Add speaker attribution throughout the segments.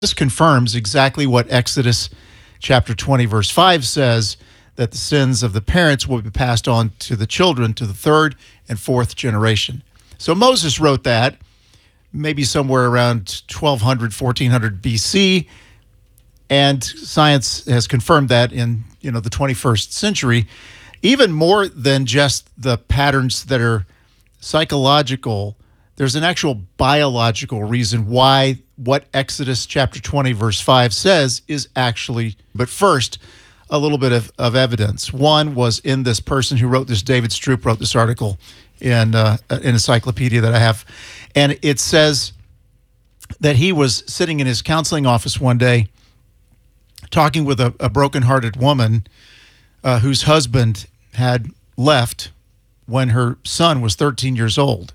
Speaker 1: This confirms exactly what Exodus chapter 20, verse 5 says, that the sins of the parents will be passed on to the children, to the third and fourth generation. So Moses wrote that maybe somewhere around 1200, 1400 BC, and science has confirmed that in the 21st century. Even more than just the patterns that are psychological, there's an actual biological reason why what Exodus chapter 20, verse 5 says is actually. But first, a little bit of evidence. One was in this person who wrote this. David Stroop wrote this article in an encyclopedia that I have. And it says that he was sitting in his counseling office one day talking with a brokenhearted woman whose husband had left when her son was 13 years old.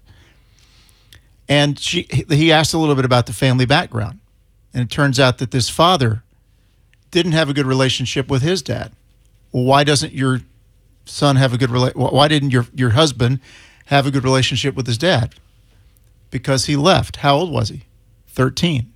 Speaker 1: And he asked a little bit about the family background. And it turns out that this father didn't have a good relationship with his dad. Well, why doesn't your son have a good why didn't your husband have a good relationship with his dad? Because he left. How old was he? 13.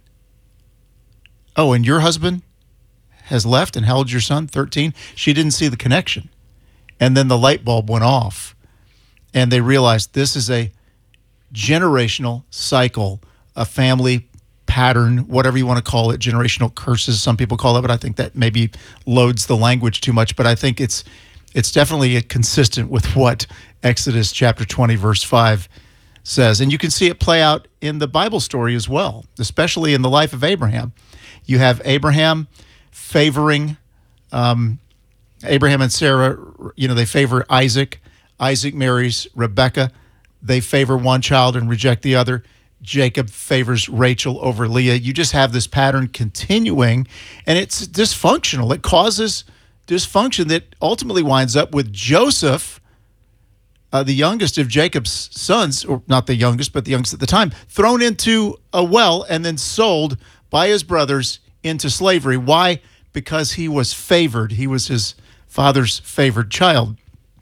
Speaker 1: Oh, and your husband has left, and how old's your son? 13. She didn't see the connection. And then the light bulb went off, and they realized this is a generational cycle, a family pattern, whatever you want to call it, generational curses, some people call it, but I think that maybe loads the language too much. But I think it's definitely consistent with what Exodus chapter 20, verse 5 says. And you can see it play out in the Bible story as well, especially in the life of Abraham. You have Abraham favoring Abraham and Sarah, they favor Isaac. Isaac marries Rebekah. They favor one child and reject the other. Jacob favors Rachel over Leah. You just have this pattern continuing, and it's dysfunctional. It causes dysfunction that ultimately winds up with Joseph, the youngest of Jacob's sons, or not the youngest, but the youngest at the time, thrown into a well and then sold by his brothers into slavery. Why? Because he was favored. He was his father's favored child.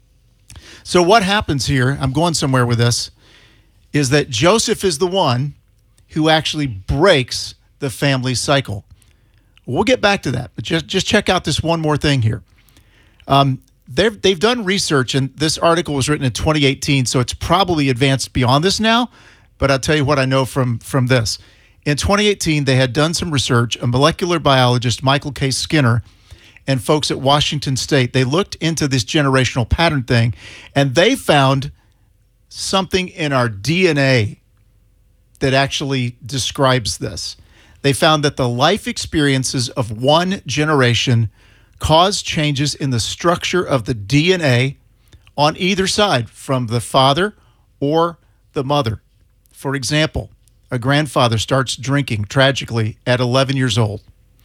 Speaker 1: So what happens here, I'm going somewhere with this, is that Joseph is the one who actually breaks the family cycle. We'll get back to that, but just check out this one more thing here. They've done research, and this article was written in 2018, so it's probably advanced beyond this now, but I'll tell you what I know from this. In 2018, they had done some research. A molecular biologist, Michael K. Skinner, and folks at Washington State, they looked into this generational pattern thing, and they found something in our DNA that actually describes this. They found that the life experiences of one generation cause changes in the structure of the DNA on either side, from the father or the mother. For example, a grandfather starts drinking tragically at 11 years old.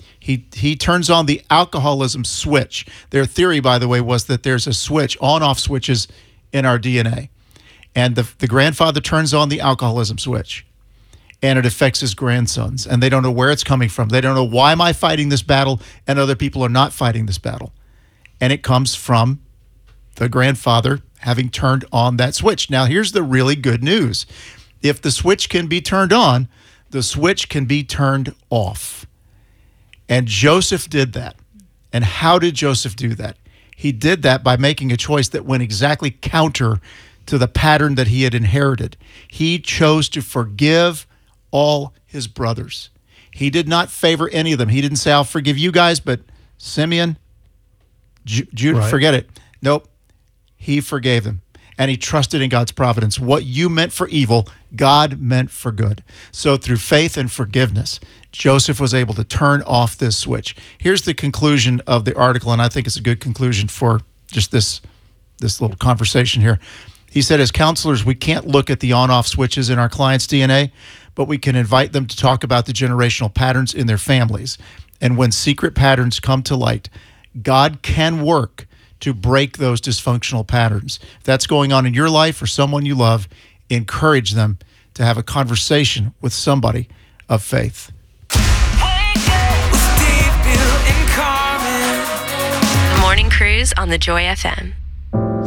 Speaker 1: He turns on the alcoholism switch. Their theory, by the way, was that there's a switch, on-off switches in our DNA. And the grandfather turns on the alcoholism switch, and it affects his grandsons. And they don't know where it's coming from. They don't know, why am I fighting this battle and other people are not fighting this battle? And it comes from the grandfather having turned on that switch. Now, here's the really good news. If the switch can be turned on, the switch can be turned off. And Joseph did that. And how did Joseph do that? He did that by making a choice that went exactly counter to the pattern that he had inherited. He chose to forgive all his brothers. He did not favor any of them. He didn't say, I'll forgive you guys, but Simeon, Judah, right. Forget it. Nope. He forgave them. And he trusted in God's providence. What you meant for evil, God meant for good. So through faith and forgiveness, Joseph was able to turn off this switch. Here's the conclusion of the article, and I think it's a good conclusion for just this little conversation here. He said, as counselors, we can't look at the on-off switches in our clients' DNA, but we can invite them to talk about the generational patterns in their families. And when secret patterns come to light, God can work to break those dysfunctional patterns. If that's going on in your life or someone you love, encourage them to have a conversation with somebody of faith.
Speaker 2: The Morning Cruise on the Joy FM.